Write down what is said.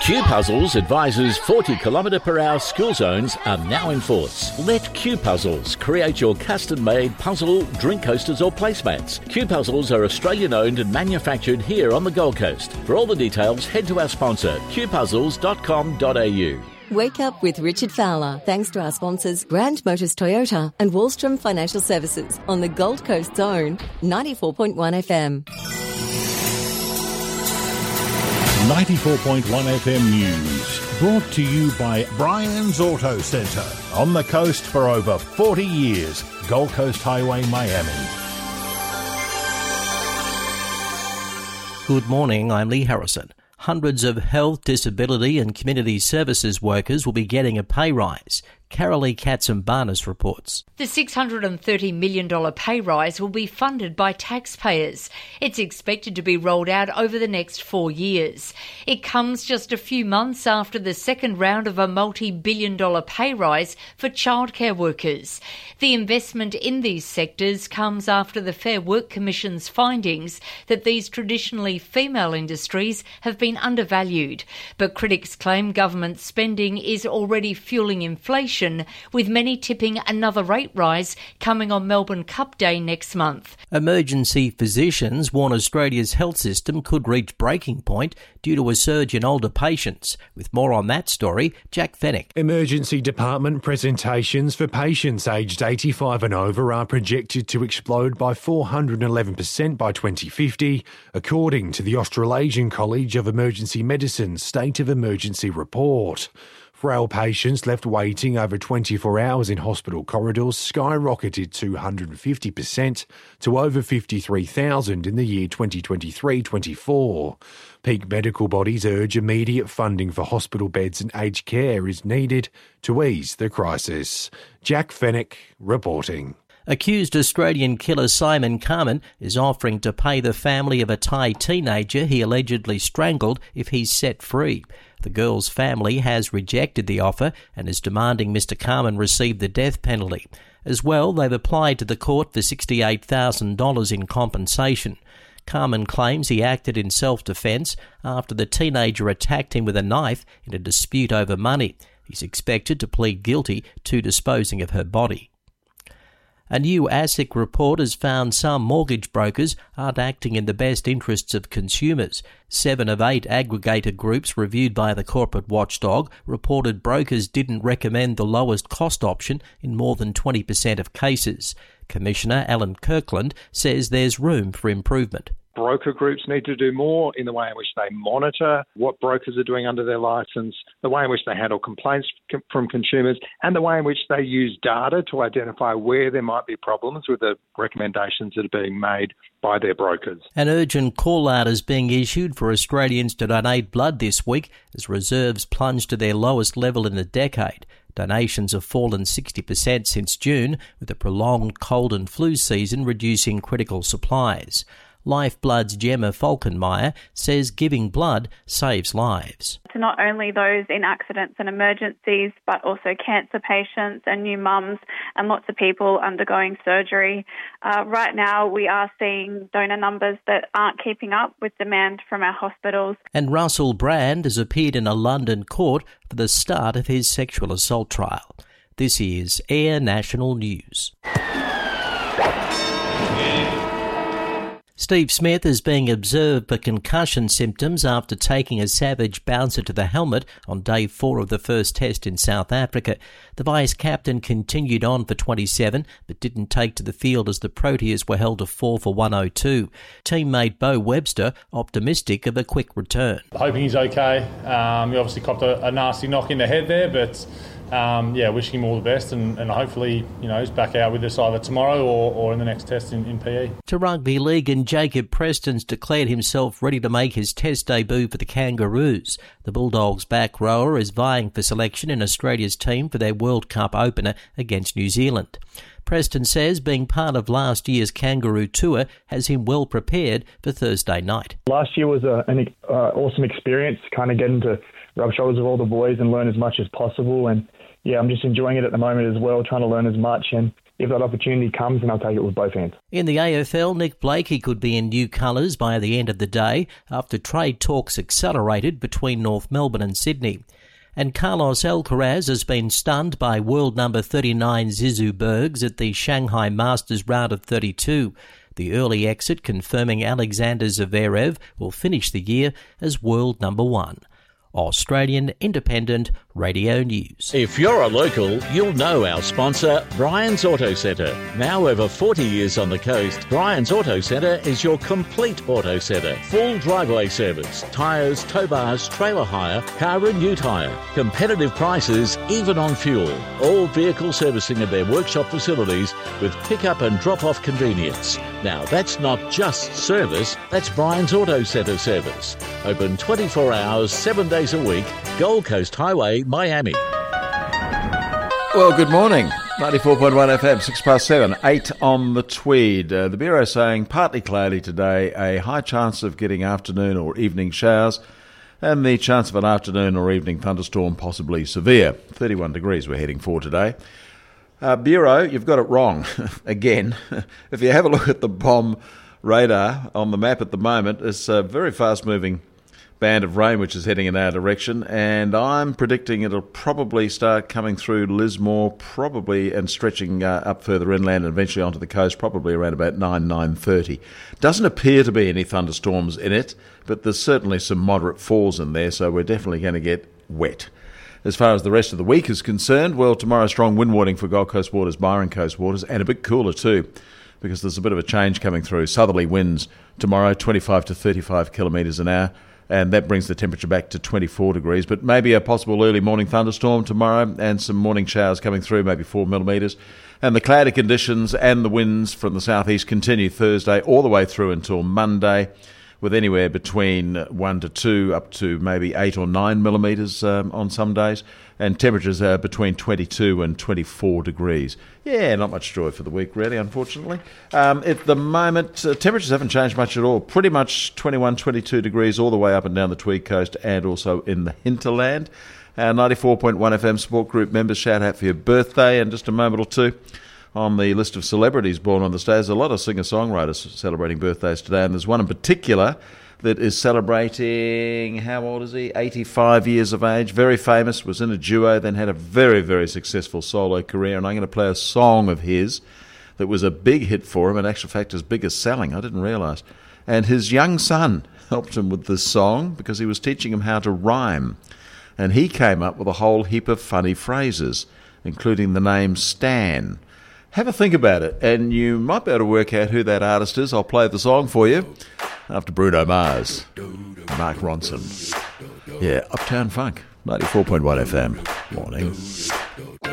Q Puzzles advises 40 km/h school zones are now in force. Let Q Puzzles create your custom-made puzzle, drink coasters or placemats. Q Puzzles are Australian-owned and manufactured here on the Gold Coast. For all the details, head to our sponsor, qpuzzles.com.au. Wake up with Richard Fowler, thanks to our sponsors Grand Motors Toyota and Wallstrom Financial Services on the Gold Coast Zone, 94.1 FM. 94.1 FM News, brought to you by Brian's Auto Centre. On the coast for over 40 years, Gold Coast Highway, Miami. Good morning, I'm Lee Harrison. Hundreds of health, disability and community services workers will be getting a pay rise. Carolee Katsimbarnis reports. The $630 million pay rise will be funded by taxpayers. It's expected to be rolled out over the next 4 years. It comes just a few months after the second round of a multi-billion-dollar pay rise for childcare workers. The investment in these sectors comes after the Fair Work Commission's findings that these traditionally female industries have been undervalued. But critics claim government spending is already fueling inflation, with many tipping another rate rise coming on Melbourne Cup Day next month. Emergency physicians warn Australia's health system could reach breaking point due to a surge in older patients. With more on that story, Jack Fennick. Emergency department presentations for patients aged 85 and over are projected to explode by 411% by 2050, according to the Australasian College of Emergency Medicine's State of Emergency report. Frail patients left waiting over 24 hours in hospital corridors skyrocketed 250% to over 53,000 in the year 2023-24. Peak medical bodies urge immediate funding for hospital beds and aged care is needed to ease the crisis. Jack Fennick reporting. Accused Australian killer Simon Carman is offering to pay the family of a Thai teenager he allegedly strangled if he's set free. The girl's family has rejected the offer and is demanding Mr. Carman receive the death penalty. As well, they've applied to the court for $68,000 in compensation. Carman claims he acted in self-defence after the teenager attacked him with a knife in a dispute over money. He's expected to plead guilty to disposing of her body. A new ASIC report has found some mortgage brokers aren't acting in the best interests of consumers. 7 of 8 aggregator groups reviewed by the corporate watchdog reported brokers didn't recommend the lowest cost option in more than 20% of cases. Commissioner Alan Kirkland says there's room for improvement. Broker groups need to do more in the way in which they monitor what brokers are doing under their licence, the way in which they handle complaints from consumers, and the way in which they use data to identify where there might be problems with the recommendations that are being made by their brokers. An urgent call-out is being issued for Australians to donate blood this week as reserves plunge to their lowest level in a decade. Donations have fallen 60% since June, with a prolonged cold and flu season reducing critical supplies. Lifeblood's Gemma Falkenmeyer says giving blood saves lives. To not only those in accidents and emergencies, but also cancer patients and new mums and lots of people undergoing surgery. Right now we are seeing donor numbers that aren't keeping up with demand from our hospitals. And Russell Brand has appeared in a London court for the start of his sexual assault trial. This is Air National News. Steve Smith is being observed for concussion symptoms after taking a savage bouncer to the helmet on day 4 of the first test in South Africa. The vice-captain continued on for 27 but didn't take to the field as the Proteas were held to 4 for 102. Teammate Bo Webster optimistic of a quick return. Hoping he's okay. He obviously copped a nasty knock in the head there, but wishing him all the best and hopefully, he's back out with us either tomorrow or in the next test in PE. To rugby league, and Jacob Preston's declared himself ready to make his test debut for the Kangaroos. The Bulldogs back rower is vying for selection in Australia's team for their World Cup opener against New Zealand. Preston says being part of last year's Kangaroo tour has him well prepared for Thursday night. Last year was an awesome experience, kind of getting to rub shoulders with all the boys and learn as much as possible. And I'm just enjoying it at the moment as well, trying to learn as much and if that opportunity comes, then I'll take it with both hands. In the AFL, Nick Blakey could be in new colours by the end of the day after trade talks accelerated between North Melbourne and Sydney. And Carlos Alcaraz has been stunned by world number 39 Zizou Bergs at the Shanghai Masters round of 32. The early exit confirming Alexander Zverev will finish the year as world number 1. Australian Independent Radio News. If you're a local, you'll know our sponsor, Brian's Auto Centre. Now over 40 years on the coast, Brian's Auto Centre is your complete auto centre. Full driveway service, tyres, tow bars, trailer hire, car and new tyre. Competitive prices, even on fuel. All vehicle servicing at their workshop facilities with pick-up and drop-off convenience. Now that's not just service, that's Brian's Auto Centre service. Open 24 hours, 7 days a week, Gold Coast Highway, Miami. Well, good morning. 94.1 FM, 7:06, 8 on the Tweed. The Bureau saying partly cloudy today, a high chance of getting afternoon or evening showers, and the chance of an afternoon or evening thunderstorm, possibly severe. 31 degrees we're heading for today. Bureau, you've got it wrong again. If you have a look at the bomb radar on the map at the moment, it's a very fast-moving band of rain which is heading in our direction, and I'm predicting it'll probably start coming through Lismore, probably, and stretching up further inland and eventually onto the coast, probably around about 9:30. Doesn't appear to be any thunderstorms in it, but there's certainly some moderate falls in there, so we're definitely going to get wet. As far as the rest of the week is concerned, well, tomorrow strong wind warning for Gold Coast waters, Byron Coast waters, and a bit cooler too, because there's a bit of a change coming through. Southerly winds tomorrow, 25 to 35 kilometres an hour, and that brings the temperature back to 24 degrees. But maybe a possible early morning thunderstorm tomorrow and some morning showers coming through, maybe 4 millimetres. And the cloudy conditions and the winds from the southeast continue Thursday all the way through until Monday, with anywhere between 1 to 2 up to maybe 8 or 9 millimetres on some days, and temperatures are between 22 and 24 degrees. Yeah, not much joy for the week, really, unfortunately. At the moment, temperatures haven't changed much at all. Pretty much 21, 22 degrees all the way up and down the Tweed Coast and also in the hinterland. Our 94.1 FM support group members, shout out for your birthday in just a moment or two. On the list of celebrities born on this day, there's a lot of singer-songwriters celebrating birthdays today, and there's one in particular that is celebrating, how old is he? 85 years of age, very famous, was in a duo, then had a very, very successful solo career, and I'm going to play a song of his that was a big hit for him, in actual fact as big as selling, I didn't realise. And his young son helped him with this song because he was teaching him how to rhyme, and he came up with a whole heap of funny phrases, including the name Stan. Have a think about it, and you might be able to work out who that artist is. I'll play the song for you after Bruno Mars, Mark Ronson. Yeah, Uptown Funk, 94.1 FM. Morning.